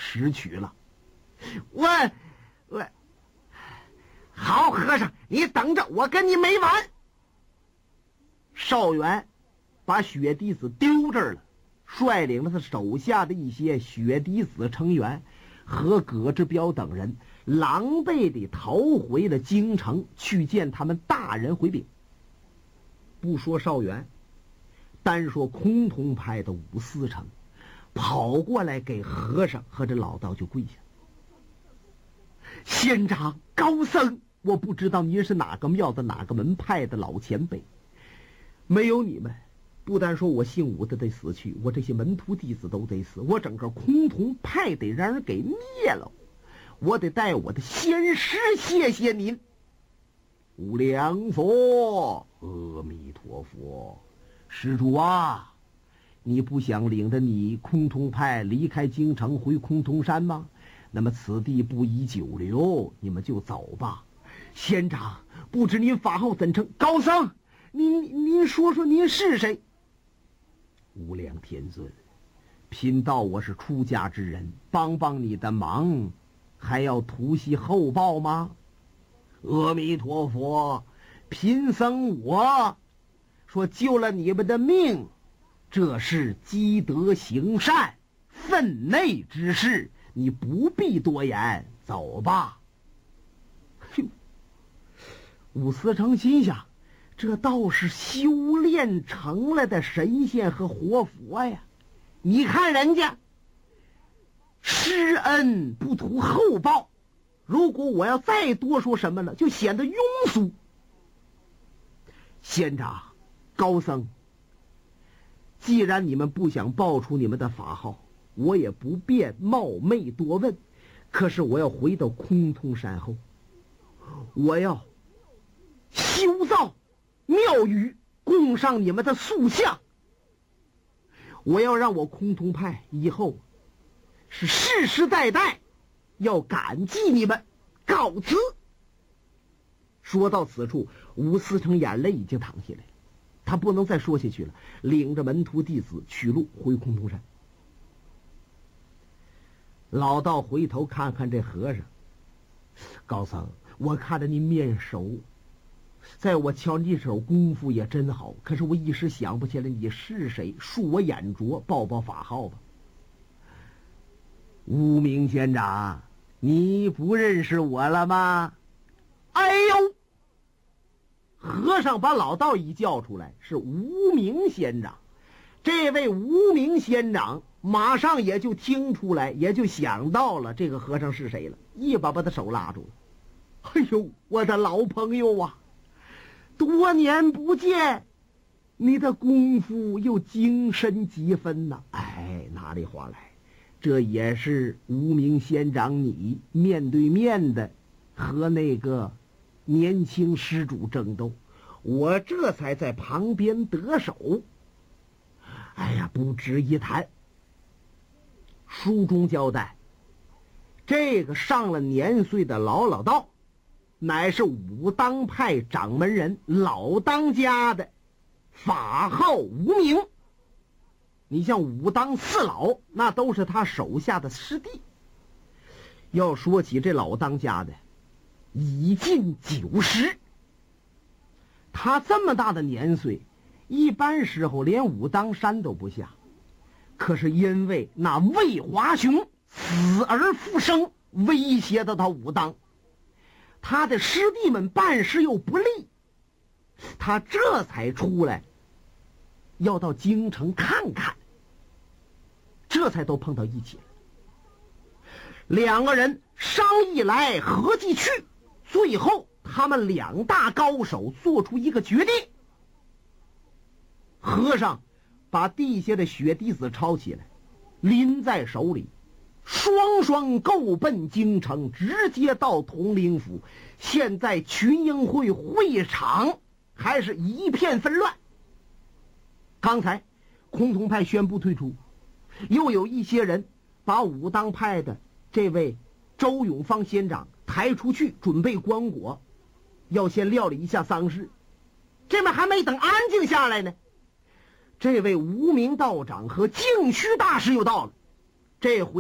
拾取了。我好，和尚，你等着，我跟你没完。邵元把雪滴子丢这儿了，率领了他手下的一些雪滴子成员和葛志彪等人，狼狈地逃回了京城，去见他们大人回禀。不说邵元，单说崆峒派的武思成，跑过来给和尚和这老道就跪下。仙长高僧，我不知道您是哪个庙的哪个门派的老前辈，没有你们，不单说我姓武的得死去，我这些门徒弟子都得死，我整个崆峒派得让人给灭了，我得带我的仙师谢谢您。无量佛，阿弥陀佛。施主啊，你不想领着你崆峒派离开京城回崆峒山吗？那么此地不宜久留，你们就走吧。仙长，不知您法号怎称？高僧，您说说您是谁？无量天尊，贫道我是出家之人，帮帮你的忙，还要图悉厚报吗？阿弥陀佛，贫僧我说救了你们的命，这是积德行善分内之事，你不必多言，走吧。武思成心想，这倒是修炼成了的神仙和活佛呀！你看人家施恩不图厚报，如果我要再多说什么了，就显得庸俗。仙长高僧，既然你们不想报出你们的法号，我也不便冒昧多问。可是我要回到崆峒山后，我要修造庙宇，供上你们的塑像。我要让我崆峒派以后是世世代代要感激你们。告辞。说到此处，吴思成眼泪已经淌下来了，他不能再说下去了，领着门徒弟子取路回崆峒山。老道回头看看这和尚，高僧，我看着您面熟，在我瞧你手功夫也真好，可是我一时想不起来你是谁，恕我眼拙，报报法号吧。无名仙长，你不认识我了吗？哎呦！和尚把老道一叫出来，是无名仙长。这位无名仙长马上也就听出来，也就想到了这个和尚是谁了，一把他手拉住了。哎呦，我的老朋友啊，多年不见，你的功夫又精深几分呐！哎，哪里话来，这也是无名仙长你面对面的和那个年轻施主争斗，我这才在旁边得手。哎呀，不值一谈。书中交代，这个上了年岁的老道，乃是武当派掌门人老当家的，法号无名。你像武当四老，那都是他手下的师弟。要说起这老当家的，已近90，他这么大的年岁，一般时候连武当山都不下。可是因为那魏华雄死而复生，威胁到他武当，他的师弟们办事又不利，他这才出来要到京城看看，这才都碰到一起了。两个人商议来合计去，最后他们两大高手做出一个决定。和尚把地下的血滴子抄起来，拎在手里，双双够奔京城，直接到统领府。现在群英会会场还是一片纷乱。刚才崆峒派宣布退出，又有一些人把武当派的这位周永芳仙长抬出去，准备棺椁，要先料理一下丧事。这边还没等安静下来呢，这位无名道长和净虚大师又到了。这回